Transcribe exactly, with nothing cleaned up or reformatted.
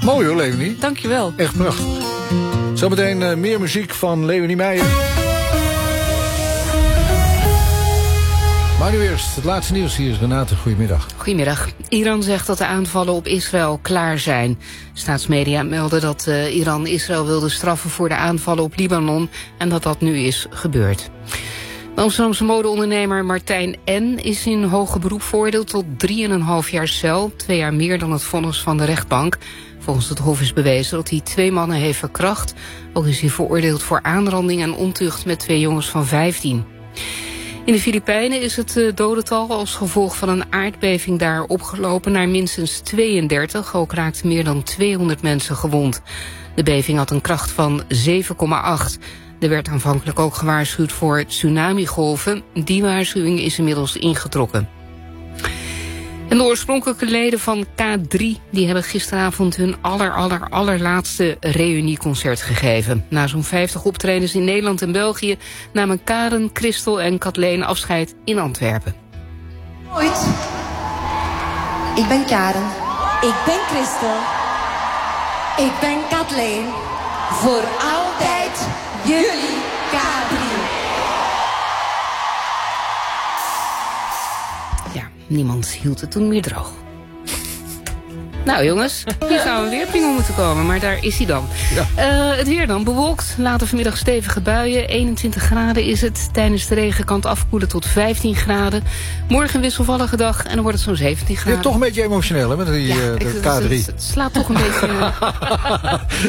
Mooi hoor, Leonie. Dankjewel. Echt prachtig. Zometeen uh, meer muziek van Leonie Meijer. Maar nu eerst het laatste nieuws. Hier is Renate. Goedemiddag. Goedemiddag. Iran zegt dat de aanvallen op Israël klaar zijn. Staatsmedia melden dat uh, Iran Israël wilde straffen voor de aanvallen op Libanon en dat dat nu is gebeurd. De Amsterdamse modeondernemer Martijn N. is in hoger beroep veroordeeld tot drieënhalf jaar cel, twee jaar meer dan het vonnis van de rechtbank. Volgens het Hof is bewezen dat hij twee mannen heeft verkracht. Ook is hij veroordeeld voor aanranding en ontucht met twee jongens van vijftien. In de Filipijnen is het dodental als gevolg van een aardbeving daar opgelopen naar minstens tweeëndertig. Ook raakten meer dan tweehonderd mensen gewond. De beving had een kracht van zeven komma acht. Er werd aanvankelijk ook gewaarschuwd voor tsunamigolven. Die waarschuwing is inmiddels ingetrokken. En de oorspronkelijke leden van K drie die hebben gisteravond hun aller, aller, allerlaatste reunieconcert gegeven. Na zo'n vijftig optredens in Nederland en België namen Karen, Christel en Kathleen afscheid in Antwerpen. Ooit. Ik ben Karen. Ik ben Christel. Ik ben Kathleen. Voor altijd jullie K drie. Niemand hield het toen meer droog. Nou jongens, hier gaan we weer pingel moeten komen, maar daar is hij dan. Ja. Uh, het weer dan, bewolkt, later vanmiddag stevige buien, eenentwintig graden is het. Tijdens de regen kan het afkoelen tot vijftien graden. Morgen een wisselvallige dag en dan wordt het zo'n zeventien graden. Je bent toch een beetje emotioneel hè, met die, ja, uh, de ik, K drie. Het, het, het slaat toch een beetje...